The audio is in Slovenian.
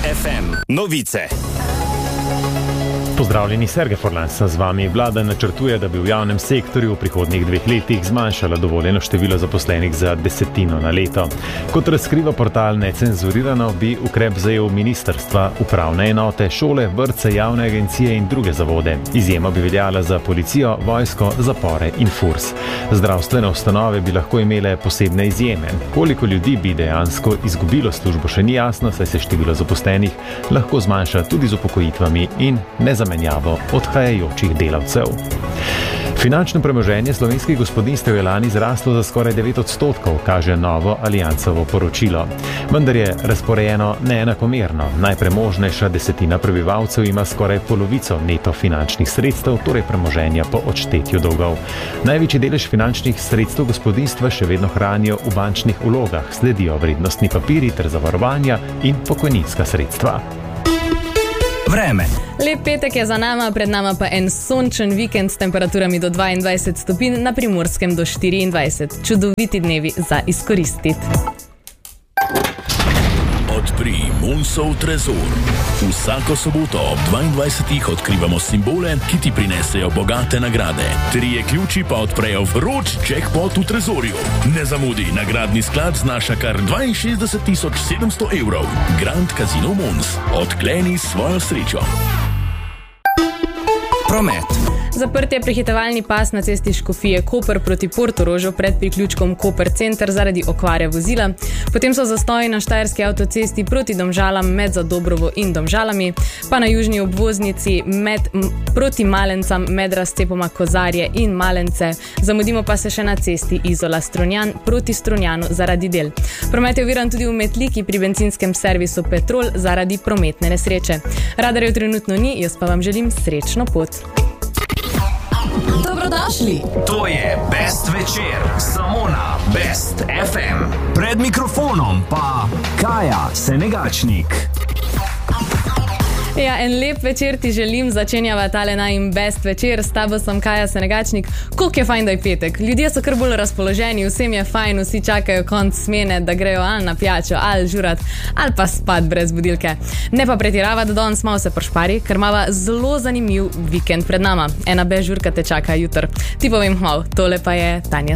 FM novice. Pozdravljeni, Sergej Forlans z vami. Vlada načrtuje, da bi v javnem sektorju v prihodnjih 2 letih zmanjšala dovoljeno število zaposlenih za 10% na leto. Kot razkriva portal Necenzurirano, bi ukrep zajel ministrstva, upravne enote, šole, vrtce, javne agencije in druge zavode. Izjema bi veljala za policijo, vojsko, zapore in FURS. Zdravstvene ustanove bi lahko imele posebne izjeme. Koliko ljudi bi dejansko izgubilo službo, še ni jasno, saj se število zaposlenih lahko zmanjša tudi z upokojitvami in nezamenjavo odhajajočih delavcev. Finančno premoženje slovenskih gospodinjstev je lani zraslo za skoraj 9%, kaže novo aliancovo poročilo. Vendar je razporejeno neenakomerno. Najpremožnejša desetina prebivalcev ima skoraj polovico neto finančnih sredstev, torej premoženja po odštetju dolgov. Največji delež finančnih sredstev gospodinjstva še vedno hranijo v bančnih vlogah, sledijo vrednostni papirji ter zavarovanja in pokojninska sredstva. Vreme. Lep petek je za nama, pred nama pa en sončen vikend s temperaturami do 22 stopinj, na Primorskem do 24. Čudoviti dnevi za izkoristiti. Odpri Munsov trezor. Vsako soboto ob 22. odkrivamo simbole, ki ti prinesejo bogate nagrade. 3 ključi pa odprejo vroč jackpot v trezorju. Ne zamudi, nagradni sklad znaša kar 62.700 evrov. Grand Casino Muns. Odkleni svojo srečo. Promet. Zaprt je prehitevalni pas na cesti Škofije Koper proti Portorožu pred priključkom Koper Center zaradi okvare vozila. Potem so zastoji na Štajerski avtocesti proti Domžalam med Zadobrovo in Domžalami, pa na južni obvoznici proti Malencam med razcepoma Kozarje in Malence. Zamudimo pa se še na cesti Izola-Strunjan proti Strunjanu zaradi del. Promet je oviran tudi v Metliki pri bencinskem servisu Petrol zaradi prometne nesreče. Radarjev trenutno ni, jaz pa vam želim srečno pot. Dobrodošli. To je Best večer, samo na Best FM. Pred mikrofonom pa Kaja Senegačnik. Ja, en lep večer ti želim, začenjava tale najin Best večer, s tabo sem Kaja Senegačnik. Koliko je fajn, da je petek, ljudje so kar bolj razpoloženi, vsem je fajn, vsi čakajo konc smene, da grejo ali na pijačo, ali žurat, ali pa spat brez budilke. Ne pa pretirava, da danes malo se pršpari, ker imava zelo zanimiv vikend pred nama. Ena B žurka te čaka jutr. Ti povem malo, tole pa je Tanja